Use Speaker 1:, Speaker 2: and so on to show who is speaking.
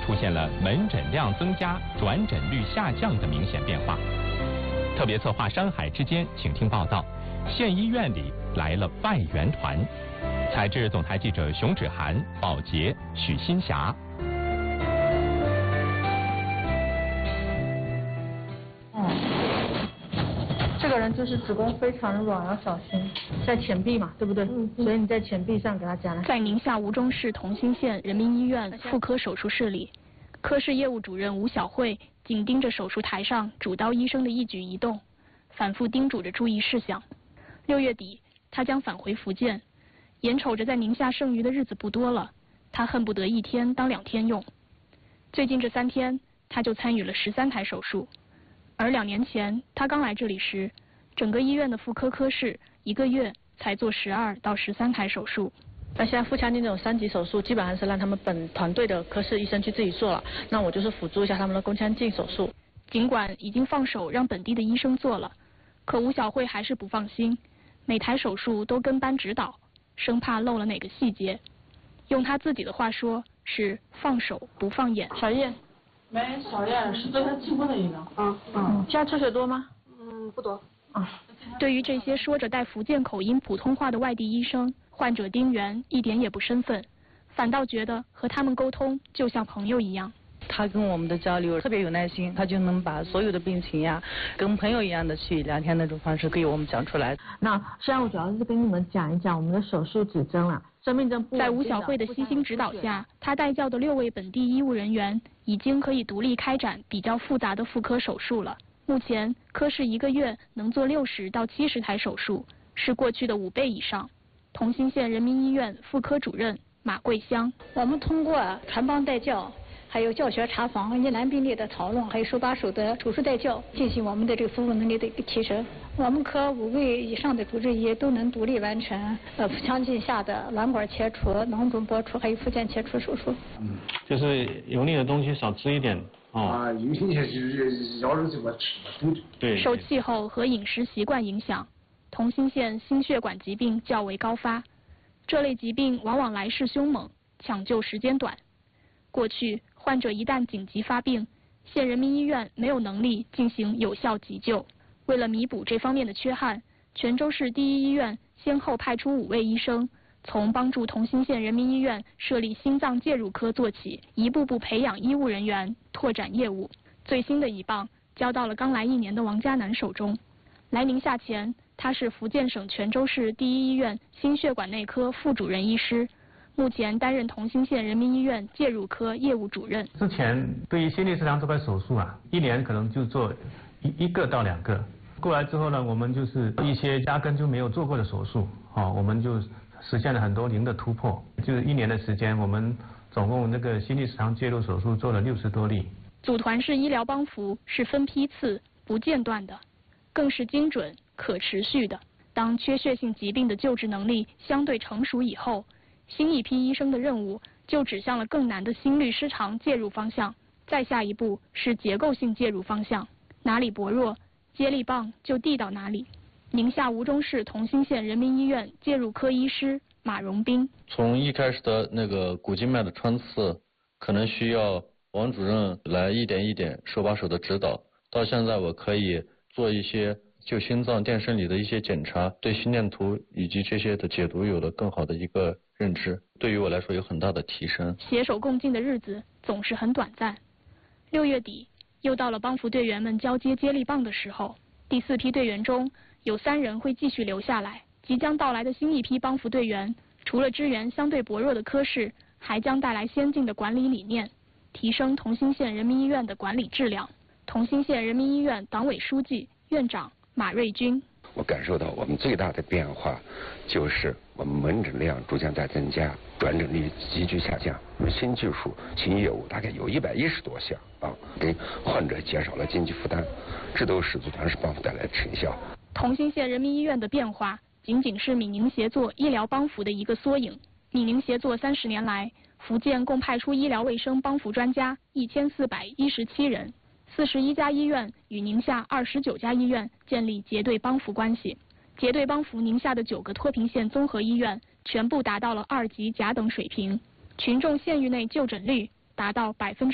Speaker 1: 出现了门诊量增加、转诊率下降的明显变化。特别策划山海之间，请听报道。县医院里来了外援团。采制总台记者熊芷涵、宝洁、许新霞。
Speaker 2: 这个人就是子宫非常软，要小心，在前臂嘛，对不对？所以你在前臂上给他夹了。
Speaker 3: 在宁夏吴忠市同心县人民医院妇科手术室里，科室业务主任吴小慧紧盯着手术台上主刀医生的一举一动，反复叮嘱着注意事项。6月底，他将返回福建，眼瞅着在宁夏剩余的日子不多了，他恨不得1天当2天用。最近这3天，他就参与了13台手术。而2年前他刚来这里时，整个医院的妇科科室1个月才做12到13台手术。
Speaker 2: 那现在腹腔镜这种3级手术，基本上是让他们本团队的科室医生去自己做了，那我就是辅助一下他们的宫腔镜手术。
Speaker 3: 尽管已经放手让本地的医生做了，可吴小慧还是不放心，每台手术都跟班指导，生怕漏了哪个细节。用他自己的话说，是放手不放眼。
Speaker 2: 小叶。
Speaker 4: 没，小叶是昨天进步的一个。
Speaker 2: 现在出血多吗？
Speaker 4: 不多。
Speaker 3: 对于这些说着带福建口音普通话的外地医生，患者丁元一点也不生分，反倒觉得和他们沟通就像朋友一样。
Speaker 5: 他跟我们的交流特别有耐心，他就能把所有的病情呀，跟朋友一样的去聊天那种方式给我们讲出来。
Speaker 2: 那现在我主要是跟你们讲一讲我们的手术指征了。生命证
Speaker 3: 在吴小慧的悉心指导下，他带教的6位本地医务人员已经可以独立开展比较复杂的妇科手术了。目前科室1个月能做60到70台手术，是过去的5倍以上。同心县人民医院妇科主任马桂香，
Speaker 6: 我们通过传帮带教，还有教学查房、疑难病例的讨论，还有手把手的手术带教，进行我们的这个服务能力的一个提升。我们科5位以上的主治医都能独立完成腹腔镜下的卵管切除、囊肿剥除还有附件切除手术。
Speaker 7: 就是油腻的东西少吃一点。
Speaker 8: 油腻就是要肉怎么吃嘛，
Speaker 7: 对。
Speaker 3: 受气候和饮食习惯影响，同心县心血管疾病较为高发，这类疾病往往来势凶猛，抢救时间短。过去患者一旦紧急发病，县人民医院没有能力进行有效急救。为了弥补这方面的缺憾，泉州市第一医院先后派出5位医生，从帮助同心县人民医院设立心脏介入科做起，一步步培养医务人员，拓展业务。最新的一棒交到了刚来1年的王嘉南手中。来宁夏前，他是福建省泉州市第一医院心血管内科副主任医师，目前担任同心县人民医院介入科业务主任。
Speaker 7: 之前对于心律失常这块手术1年可能就做1个到2个。过来之后呢，我们就是一些压根就没有做过的手术，我们就实现了很多零的突破。就是1年的时间，我们总共那个心律失常介入手术做了60多例。
Speaker 3: 组团式医疗帮扶是分批次、不间断的，更是精准、可持续的。当缺血性疾病的救治能力相对成熟以后，新一批医生的任务就指向了更难的心律失常介入方向，再下一步是结构性介入方向，哪里薄弱，接力棒就递到哪里。宁夏吴忠市同心县人民医院介入科医师马荣斌，
Speaker 9: 从一开始的那个股静脉的穿刺，可能需要王主任来一点一点手把手的指导，到现在我可以做一些就心脏电生理的一些检查，对心电图以及这些的解读有了更好的一个认知，对于我来说有很大的提升。
Speaker 3: 携手共进的日子总是很短暂。6月底又到了帮扶队员们交接接力棒的时候，第4批队员中有3人会继续留下来。即将到来的新一批帮扶队员，除了支援相对薄弱的科室，还将带来先进的管理理念，提升同心县人民医院的管理质量。同心县人民医院党委书记、院长马瑞军，
Speaker 10: 我感受到我们最大的变化就是我们门诊量逐渐在增加，转诊率急剧下降。我们新技术、新业务大概有110多项给患者减少了经济负担，这都是组团式帮扶带来的成效。
Speaker 3: 同心县人民医院的变化仅仅是闽宁协作医疗帮扶的一个缩影。闽宁协作30年来，福建共派出医疗卫生帮扶专家1417人，41家医院与宁夏29家医院建立结对帮扶关系。结对帮扶宁夏的9个脱贫县综合医院全部达到了2级甲等水平，群众县域内就诊率达到